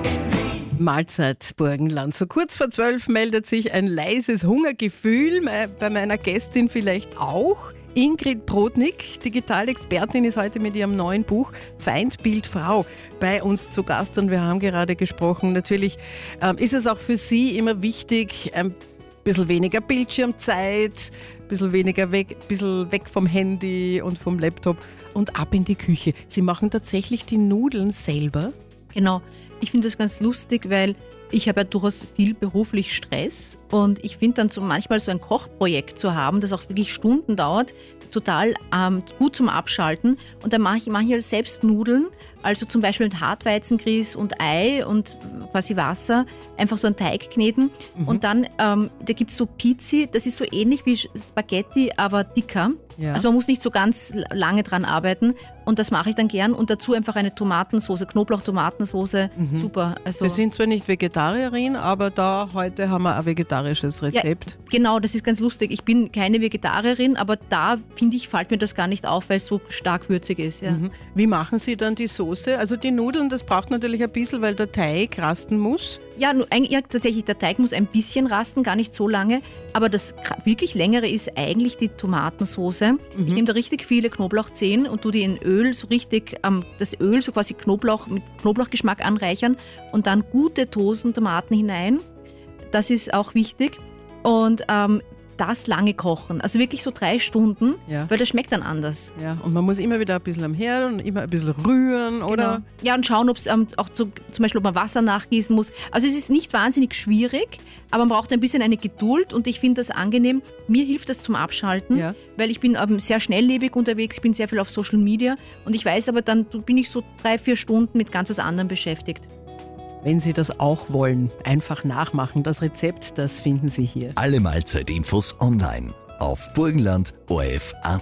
Mahlzeit Burgenland. So kurz vor 12 meldet sich ein leises Hungergefühl, bei meiner Gästin vielleicht auch. Ingrid Brodnik, Digitalexpertin, ist heute mit ihrem neuen Buch Feindbild Frau bei uns zu Gast und wir haben gerade gesprochen. Natürlich ist es auch für Sie immer wichtig, ein bisschen weniger Bildschirmzeit, ein bisschen weg vom Handy und vom Laptop und ab in die Küche. Sie machen tatsächlich die Nudeln selber? Genau. Ich finde das ganz lustig, weil ich habe ja durchaus viel beruflich Stress und ich finde dann manchmal so ein Kochprojekt zu haben, das auch wirklich Stunden dauert, total gut zum Abschalten. Und dann mache ich halt selbst Nudeln, also zum Beispiel mit Hartweizengrieß und Ei und quasi Wasser, einfach so einen Teig kneten. Und dann, da gibt es so Pizzi, das ist so ähnlich wie Spaghetti, aber dicker. Ja. Also man muss nicht so ganz lange dran arbeiten und das mache ich dann gern und dazu einfach eine Tomatensoße, Knoblauch-Tomatensoße, super. Also Sie sind zwar nicht Vegetarierin, aber heute haben wir ein vegetarisches Rezept. Ja, genau, das ist ganz lustig. Ich bin keine Vegetarierin, aber da, finde ich, fällt mir das gar nicht auf, weil es so stark würzig ist. Ja. Wie machen Sie dann die Soße? Also die Nudeln, das braucht natürlich ein bisschen, weil der Teig rasten muss. Ja, tatsächlich, der Teig muss ein bisschen rasten, gar nicht so lange. Aber das wirklich Längere ist eigentlich die Tomatensoße. Ich nehme da richtig viele Knoblauchzehen und tue die in Öl so richtig, das Öl so quasi mit Knoblauchgeschmack anreichern und dann gute Tomaten hinein. Das ist auch wichtig. Und das lange kochen, also wirklich so 3 Stunden, weil das schmeckt dann anders. Ja, und man muss immer wieder ein bisschen am Herd und immer ein bisschen rühren, oder? Genau. Ja, und schauen, ob es auch zum Beispiel, ob man Wasser nachgießen muss. Also es ist nicht wahnsinnig schwierig, aber man braucht ein bisschen eine Geduld und ich finde das angenehm. Mir hilft das zum Abschalten, weil ich bin sehr schnelllebig unterwegs, ich bin sehr viel auf Social Media und ich weiß aber dann, bin ich so 3-4 Stunden mit ganz was anderem beschäftigt. Wenn Sie das auch wollen, einfach nachmachen. Das Rezept, das finden Sie hier. Alle Mahlzeitinfos online auf burgenland.orf.at.